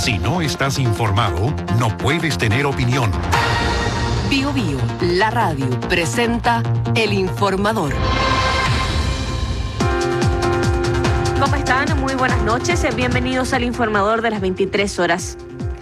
Si no estás informado, no puedes tener opinión. Bio Bio, la radio, presenta El Informador. ¿Cómo están? Muy buenas noches. Bienvenidos al Informador de las 23 horas.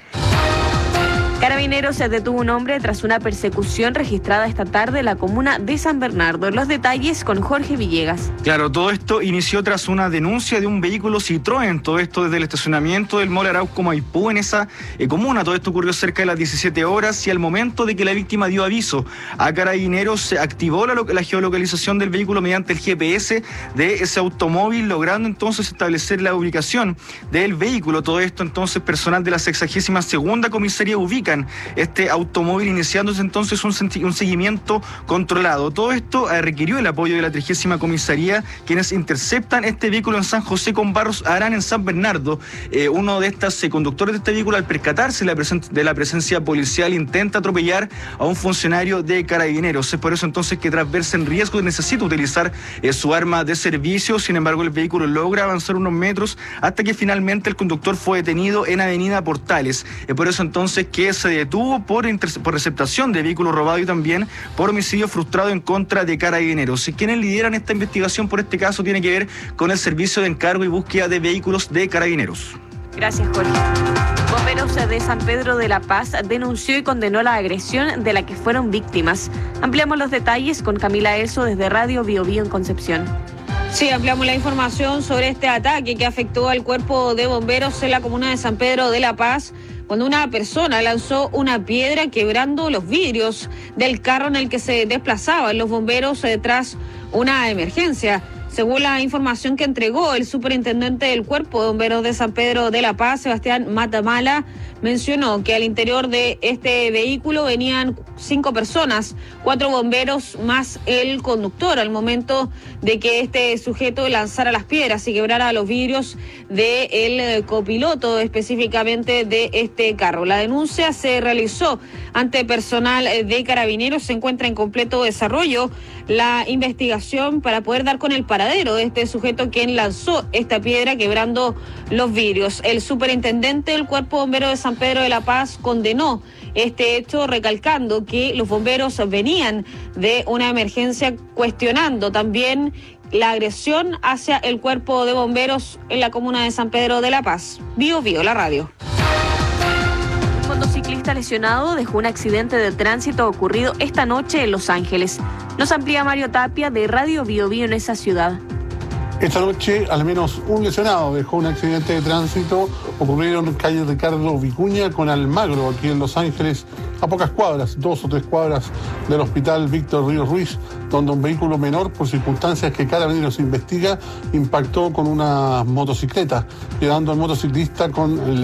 Carabineros se detuvo un hombre tras una persecución registrada esta tarde en la comuna de San Bernardo. Los detalles con Jorge Villegas. Claro, todo esto inició tras una denuncia de un vehículo Citroën. Todo esto desde el estacionamiento del Mall Arauco Maipú en esa comuna. Todo esto ocurrió cerca de las 17 horas y al momento de que la víctima dio aviso a Carabineros, se activó la geolocalización del vehículo mediante el GPS de ese automóvil, logrando entonces establecer la ubicación del vehículo. Todo esto entonces personal de la 62ª comisaría ubican este automóvil, iniciándose entonces un seguimiento controlado. Todo esto requirió el apoyo de la 30ª comisaría, quienes interceptan este vehículo en San José con Barros Arán, en San Bernardo. Uno de estos conductores de este vehículo, al percatarse de la presencia policial, intenta atropellar a un funcionario de Carabineros. Es por eso entonces que, tras verse en riesgo, necesita utilizar su arma de servicio. Sin embargo, el vehículo logra avanzar unos metros hasta que finalmente el conductor fue detenido en Avenida Portales. Es por eso entonces que se detuvo por receptación de vehículo robado y también por homicidio frustrado en contra de Carabineros. Y quienes lideran esta investigación por este caso tiene que ver con el Servicio de Encargo y Búsqueda de Vehículos de Carabineros. Gracias, Jorge. Bomberos de San Pedro de la Paz denunció y condenó la agresión de la que fueron víctimas. Ampliamos los detalles con Camila Elso desde Radio Bio Bio en Concepción. Sí, ampliamos la información sobre este ataque que afectó al cuerpo de bomberos en la comuna de San Pedro de la Paz, cuando una persona lanzó una piedra quebrando los vidrios del carro en el que se desplazaban los bomberos tras una emergencia. Según la información que entregó el superintendente del Cuerpo de Bomberos de San Pedro de la Paz, Sebastián Matamala, mencionó que al interior de este vehículo venían 5 personas, 4 bomberos más el conductor, al momento de que este sujeto lanzara las piedras y quebrara los vidrios del copiloto, específicamente de este carro. La denuncia se realizó ante personal de Carabineros. Se encuentra en completo desarrollo la investigación para poder dar con el paradero de este sujeto quien lanzó esta piedra quebrando los vidrios. El superintendente del Cuerpo de Bomberos de San Pedro de la Paz condenó este hecho, recalcando que los bomberos venían de una emergencia, cuestionando también la agresión hacia el Cuerpo de Bomberos en la comuna de San Pedro de la Paz. Bio Bio, la radio. Un motociclista lesionado dejó un accidente de tránsito ocurrido esta noche en Los Ángeles. Nos amplía Mario Tapia de Radio Bio Bio en esa ciudad. Esta noche, al menos un lesionado dejó un accidente de tránsito ocurrido en calle Ricardo Vicuña con Almagro, aquí en Los Ángeles, a pocas cuadras, 2 o 3 cuadras del Hospital Víctor Ríos Ruiz, donde un vehículo menor, por circunstancias que Carabineros investiga, impactó con una motocicleta, quedando el motociclista con